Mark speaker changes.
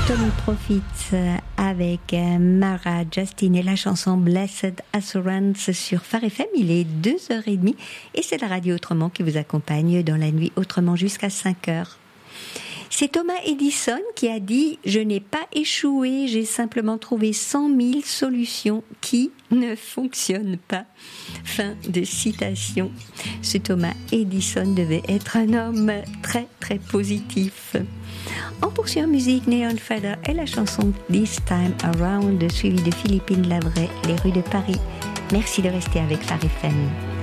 Speaker 1: Tommy Profits avec Mara Justin et la chanson Blessed Assurance sur Phare FM. Il est 2h30 et c'est la radio Autrement qui vous accompagne dans la nuit Autrement jusqu'à 5h. C'est Thomas Edison qui a dit « Je n'ai pas échoué, j'ai simplement trouvé 100 000 solutions qui ne fonctionnent pas. » Fin de citation. Ce Thomas Edison devait être un homme très très positif. On poursuit en musique Neon Feather et la chanson This Time Around, suivie de Philippine Lavray, Les rues de Paris. Merci de rester avec Phare FM.